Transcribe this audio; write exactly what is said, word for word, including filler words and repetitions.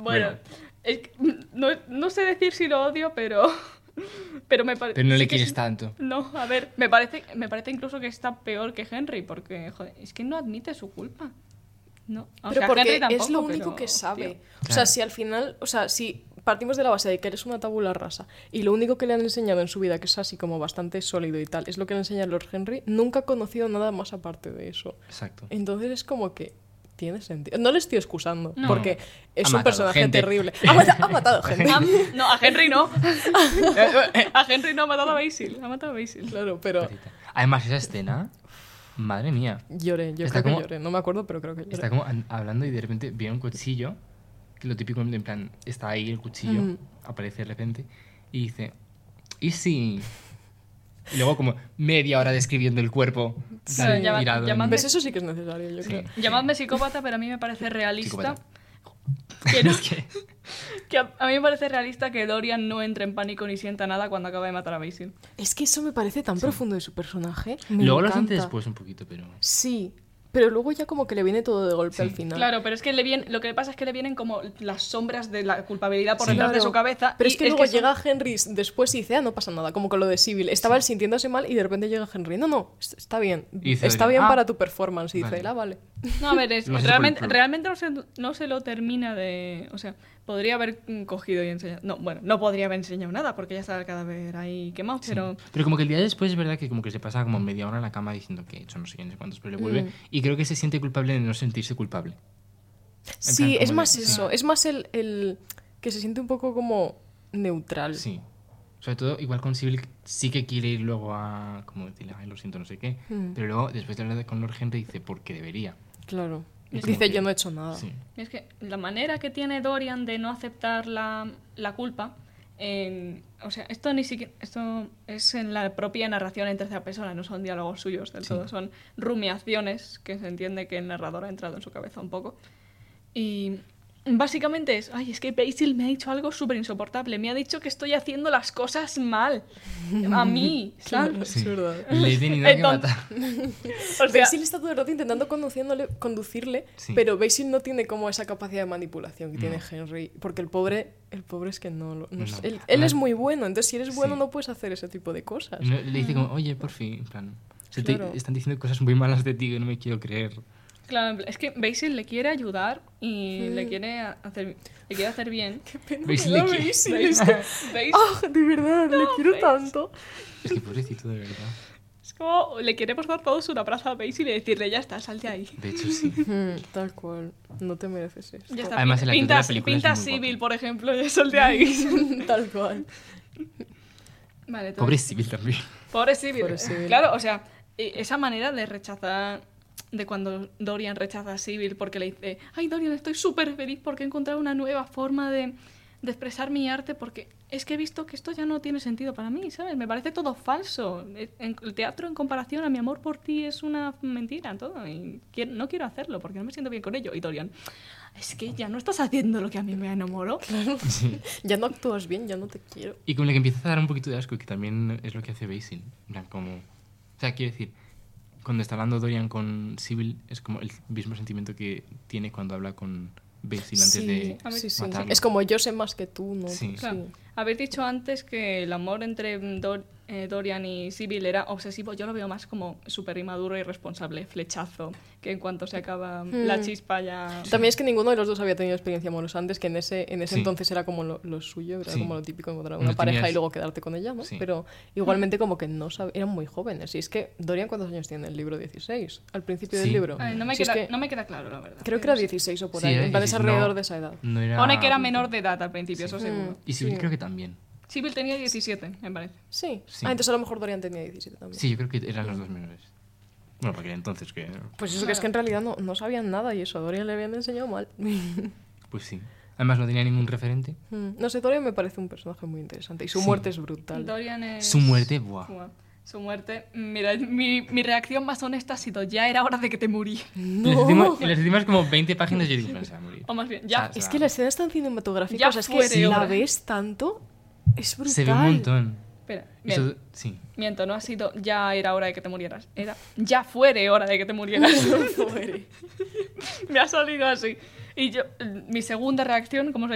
Bueno, bueno. Es que, no, no sé decir si lo odio, pero... Pero, me pare... pero no le sí quieres es... tanto. No, a ver, me parece, me parece incluso que está peor que Henry, porque, joder, es que no admite su culpa. No. O pero sea, porque Henry tampoco, es lo único pero, que sabe. tío. O Claro. sea, si al final, o sea, si partimos de la base de que eres una tabula rasa y lo único que le han enseñado en su vida, que es así como bastante sólido y tal, es lo que le enseña Lord Henry, nunca ha conocido nada más aparte de eso. Exacto. Entonces es como que tiene sentido. No le estoy excusando, No. porque es Ha un matado personaje gente. terrible. Ha, mata- ha matado gente. Ah, no, a Henry no. A Henry no ha matado a Basil. Ha matado a Basil. Claro, pero Además, esa escena, madre mía. lloré, yo Está creo como- que lloré. No me acuerdo, pero creo que lloré. Está como an- hablando y de repente viene un cuchillo, que lo típico, en plan, está ahí el cuchillo, Mm. aparece de repente, y dice, ¿y si...? Y luego como media hora describiendo el cuerpo, Sí. tal, Llama- mirado en- llamadme- ¿Ves? Eso sí que es necesario, yo Sí. creo. Llamadme psicópata, pero a mí me parece realista... Psicópata. Que, no- Es que- que a, a mí me parece realista que Dorian no entre en pánico ni sienta nada cuando acaba de matar a Basil. Es que eso me parece tan profundo de su personaje. Me Luego lo encanta. siente después un poquito, pero... Sí, pero luego ya como que le viene todo de golpe Sí. al final. Claro, pero es que le viene, lo que pasa es que le vienen como las sombras de la culpabilidad por Sí. detrás de Claro. su cabeza. Pero y es que luego son- llega Henry después y dice, ah, no pasa nada, como con lo de Sybil. Estaba él sintiéndose mal y de repente llega Henry, no, no, est- está bien. Y dice, está bien ah, para tu performance. Y dice, vale. ah, vale. No, a ver, es- Lo hace por el realmente, pro. realmente no, se, no se lo termina de... O sea, podría haber mm, cogido y enseñado... No, bueno, no podría haber enseñado nada porque ya está el cadáver ahí quemado, Sí. pero... Pero como que el día después es verdad que como que se pasa como media hora en la cama diciendo que he hecho no sé qué, no sé cuántos, pero le vuelve. Mm. Y creo que se siente culpable de no sentirse culpable. Sí, plan, es como de- más sí. eso. Es más el, el que se siente un poco como neutral. Sí. Sobre todo, igual con Sybil sí que quiere ir luego a... Como decirle, ay, lo siento, no sé qué. Mm. Pero luego, después de hablar con Lord Henry, dice, porque debería. Claro. Es como Dice, que- yo no he hecho nada. Sí. Es que la manera que tiene Dorian de no aceptar la, la culpa... en- o sea, esto ni siquiera... Esto es en la propia narración en tercera persona, no son diálogos suyos del Sí. todo, son rumiaciones que se entiende que el narrador ha entrado en su cabeza un poco. Y básicamente es, ay, es que Basil me ha dicho algo súper insoportable, me ha dicho que estoy haciendo las cosas mal, a mí, Claro, ¿sabes? es verdad. Lady ni nada que Entonces- matar. O sea, Basil está todo el rato intentando conduciéndole, conducirle, Sí. pero Basil no tiene como esa capacidad de manipulación que No. tiene Henry, porque el pobre, el pobre es que no, lo- no No. sé. Él, él Además- es muy bueno, entonces si eres bueno Sí. no puedes hacer ese tipo de cosas. No, le dice como, oye, por fin, en plan... Se te- Claro. están diciendo cosas muy malas de ti que no me quiero creer. claro, es que Basil le quiere ayudar y Sí. le quiere hacer, le quiere hacer bien. Basil Me le da quiere- Basil, Basil- es que- Basil- ¡Ah, de verdad! le quiero Basil. tanto. Es que pobrecito, de verdad. Es como le queremos dar todos una plaza a Basil y decirle, ya está, salte ahí. De hecho, sí. Mm, tal cual, no te mereces esto. Ya está. Además, el actor de pinta la película pinta es muy guapo. Sybil, por ejemplo, ya salte ahí. Tal cual. Vale, entonces- Pobre Sybil también. Pobre Sybil. Pobre Sybil. Claro, o sea, e- esa manera de rechazar, de cuando Dorian rechaza a Sybil porque le dice, ay Dorian, estoy súper feliz porque he encontrado una nueva forma de, de expresar mi arte porque es que he visto que esto ya no tiene sentido para mí, ¿sabes? Me parece todo falso. E- en- el teatro en comparación a mi amor por ti es una mentira, todo. Y quiero- no quiero hacerlo porque no me siento bien con ello. Y Dorian, es que ya no estás haciendo lo que a mí me enamoró. Sí. Ya no actúas bien, ya no te quiero. Y como le que empieza a dar un poquito de asco, que también es lo que hace Basil. En plan, como... O sea, quiero decir, cuando está hablando Dorian con Sybil, es como el mismo sentimiento que tiene cuando habla con Basil antes Sí, de A ver, sí, sí. matarlo. Es como yo sé más que tú, ¿no? Sí. Claro. Habéis dicho antes que el amor entre Dor- eh, Dorian y Sybil era obsesivo. Yo lo veo más como súper inmaduro y irresponsable, flechazo, que en cuanto se acaba la Hmm. chispa ya... También es que ninguno de los dos había tenido experiencia amorosa antes, que en ese, en ese Sí. entonces era como lo, lo suyo, era Sí. como lo típico encontrar No una pareja tenías- y luego quedarte con ella, ¿no? Sí. Pero igualmente como que no sab- eran muy jóvenes. Y es que Dorian, ¿cuántos años tiene en el libro? dieciséis, al principio del Sí. libro. Ay, no, me Si es queda, que no me queda claro, la verdad. creo que pero era sí. dieciséis o por Sí, ahí, era en plan es dieciséis, alrededor no- de esa edad. No era... Pone que era menor de edad al principio, eso Sí. seguro. Y Sybil Sí. creo que también. Sybil tenía diecisiete, me parece. Sí. Sí. Ah, entonces a lo mejor Dorian tenía diecisiete también. Sí, yo creo que eran los dos menores. Bueno, porque entonces que... Pues eso que es que en realidad no, no sabían nada y eso a Dorian le habían enseñado mal. Pues sí. Además no tenía ningún referente. Mm, no sé, Dorian me parece un personaje muy interesante y su Sí. muerte es brutal. Dorian es... Su muerte, buah. Buah. Su muerte... Mira, mi, mi reacción más honesta ha sido, ya era hora de que te morí. En las últimas- en las últimas como veinte páginas yo dije, "No, se va a morir". O más bien, ya... O sea, Es que la escena es tan cinematográfica, Ya o sea, es que fuere si la hora. ves tanto, es brutal. Se ve un montón. Espera, Eso- mien- sí. miento, no ha sido ya era hora de que te murieras. Era ya fuere hora de que te murieras. Me ha salido así. Y yo, mi segunda reacción, como os he